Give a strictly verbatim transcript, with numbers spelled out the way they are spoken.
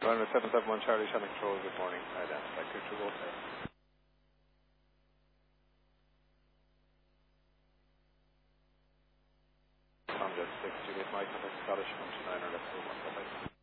Runway seven seven one Charlie, Shannon Control, good morning. Identify two two zero. Contact six Juliet Mike, contact Scottish, function nine or left one.